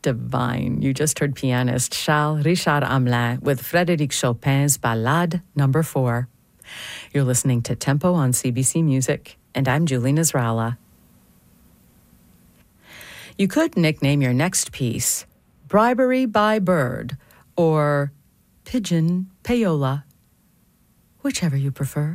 divine. You just heard pianist Charles Richard Hamelin with Frédéric Chopin's Ballade No. 4. You're listening to Tempo on CBC Music, and I'm Julie Nasrallah. You could nickname your next piece Bribery by Bird or Pigeon Payola, whichever you prefer.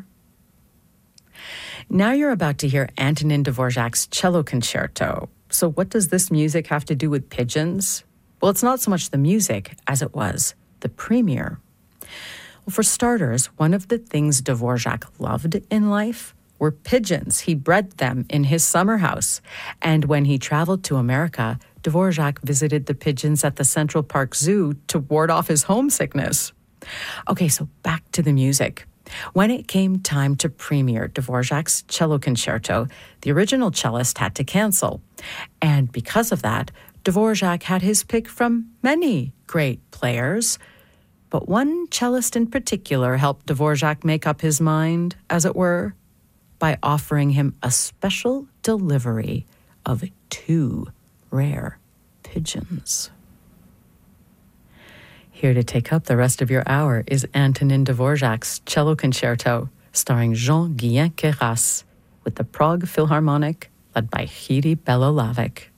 Now you're about to hear Antonin Dvorak's Cello Concerto. So what does this music have to do with pigeons? Well, it's not so much the music as it was the premiere. Well, for starters, one of the things Dvorak loved in life were pigeons. He bred them in his summer house. And when he traveled to America, Dvorak visited the pigeons at the Central Park Zoo to ward off his homesickness. Okay, so back to the music. When it came time to premiere Dvorak's Cello Concerto, the original cellist had to cancel. And because of that, Dvorak had his pick from many great players. But one cellist in particular helped Dvorak make up his mind, as it were, by offering him a special delivery of 2 rare pigeons. Here to take up the rest of your hour is Antonin Dvorak's Cello Concerto, starring Jean-Guyen Queyras, with the Prague Philharmonic, led by Jiří Belohlávek.